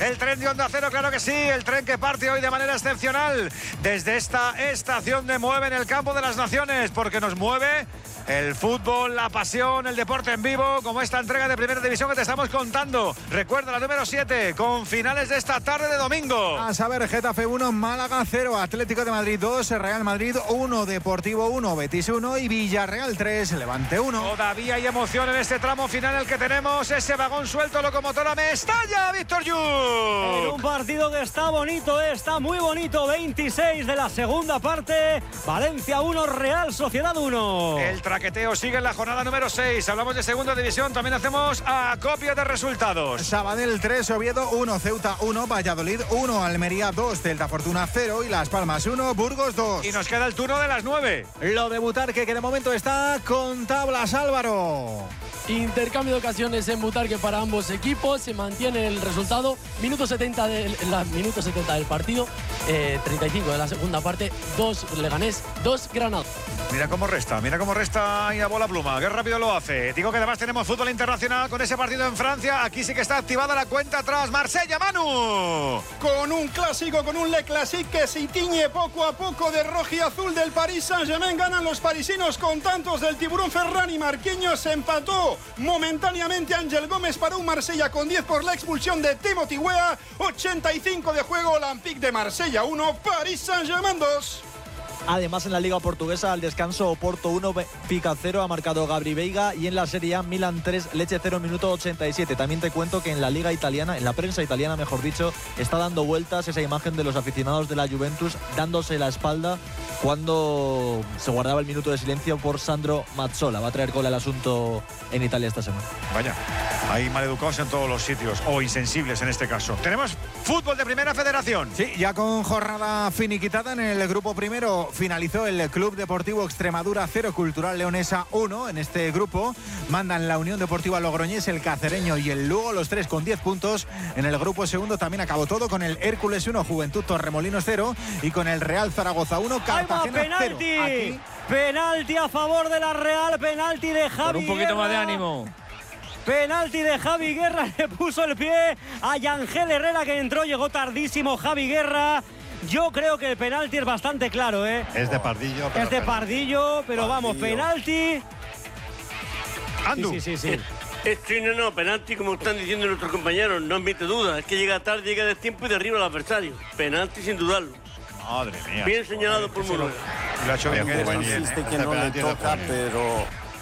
El tren de Onda Cero, claro que sí. El tren que parte hoy de manera excepcional desde esta estación de Mueve en el Campo de las Naciones, porque nos mueve el fútbol, la pasión, el deporte en vivo, como esta entrega de Primera División que te estamos contando. Recuerda, la número 7, con finales de esta tarde de domingo. A saber, Getafe 1, Málaga 0, Atlético de Madrid 2, Real Madrid 1, Deportivo 1, Betis 1 y Villarreal 3, Levante 1. Todavía hay emoción en este tramo final en el que tenemos ese vagón suelto, locomotora Mestalla, Víctor Yu. En un partido que está bonito, está muy bonito, 26 de la segunda parte, Valencia 1, Real Sociedad 1. El traqueteo sigue en la jornada número 6. Hablamos de segunda división, también hacemos acopio de resultados. Sabadell 3, Oviedo 1, Ceuta 1, Valladolid 1, Almería 2, Celta Fortuna 0 y Las Palmas 1, Burgos 2. Y nos queda el turno de las 9. Lo de Butarque, que de momento está con tablas, Álvaro. Intercambio de ocasiones en Butarque para ambos equipos. Se mantiene el resultado. Minuto 70 del partido. 35 de la segunda parte. 2 Leganés, 2 Granada. Mira cómo resta y a bola pluma. Qué rápido lo hace. Digo que además tenemos fútbol internacional con ese partido en Francia. Aquí sí que está activada la cuenta atrás. Marsella, Manu. Con un clásico, con un Le Classique que se tiñe poco a poco de rojo y azul del Paris Saint-Germain. Ganan los parisinos con tantos del tiburón Ferran y Marquinhos. Se empató momentáneamente Ángel Gómez para un Marsella con 10 por la expulsión de Timothy Weah. 85 de juego, Olympique de Marsella 1, Paris Saint-Germain 2. Además, en la Liga Portuguesa, al descanso, Oporto 1, Benfica 0, ha marcado Gabri Veiga. Y en la Serie A, Milan 3, Lecce 0, minuto 87. También te cuento que en la Liga Italiana, en la prensa italiana, mejor dicho, está dando vueltas esa imagen de los aficionados de la Juventus dándose la espalda cuando se guardaba el minuto de silencio por Sandro Mazzola. Va a traer cola el asunto en Italia esta semana. Vaya, hay maleducados en todos los sitios, o insensibles en este caso. Tenemos fútbol de Primera Federación. Sí, ya con jornada finiquitada en el grupo primero. Finalizó el Club Deportivo Extremadura 0, Cultural Leonesa 1. En este grupo mandan la Unión Deportiva Logroñés, el Cacereño y el Lugo, los tres con 10 puntos. En el grupo segundo también acabó todo con el Hércules 1, Juventud Torremolinos 0 y con el Real Zaragoza 1, Cartagena 0. Penalti. Penalti a favor de la Real, penalti de Javi Con un poquito Guerra. más de ánimo. Penalti de Javi Guerra, le puso el pie a Yangel Herrera que entró, llegó tardísimo Javi Guerra. Yo creo que el penalti es bastante claro, ¿eh? Es de Pardillo. Es de Pardillo, pero vamos, penalti. Andu. Sí. No, penalti, como están diciendo nuestros compañeros, no admite duda. Es que llega tarde, llega de tiempo y derriba al adversario. Penalti sin dudarlo. Madre mía. Bien señalado por Munoz. Lo ha hecho bien. Insiste que no le toca, pero...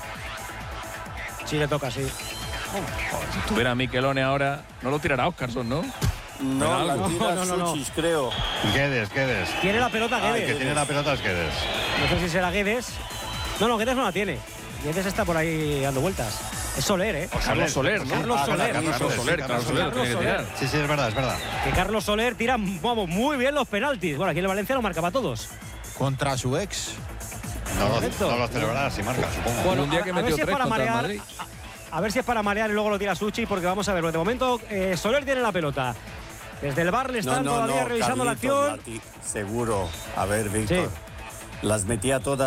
Sí le toca, sí. Si estuviera Miquelone ahora, no lo tirará Óscarson, ¿no? No, la tira Suchis, creo. Guedes. Tiene la pelota Guedes. El que tiene la pelota es Guedes. No sé si será Guedes. No, Guedes no la tiene. Guedes está por ahí dando vueltas. Es Soler, ¿eh? Carlos Soler, ¿no? Carlos Soler. Carlos Soler lo tiene que tirar. Sí, es verdad. Que Carlos Soler tira, vamos, muy bien los penaltis. Bueno, aquí en el Valencia lo marcaba todos. Contra su ex. No lo celebrará si marca, supongo. Bueno, un día que a ver metió si es 3 para contra el marear. Madrid. A ver si es para marear y luego lo tira Suchi, porque vamos a verlo. De momento, Soler tiene la pelota. Desde el bar le están todavía revisando Carlitos, la acción. Seguro. A ver, Víctor. Sí. Las metía todas.